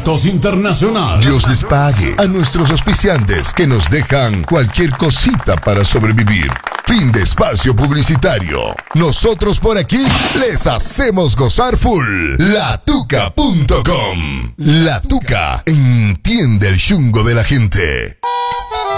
Contactos Internacional. Dios les pague a nuestros auspiciantes que nos dejan cualquier cosita para sobrevivir. Fin de espacio publicitario. Nosotros por aquí les hacemos gozar full. Latuca.com. La Tuca entiende el chungo de la gente.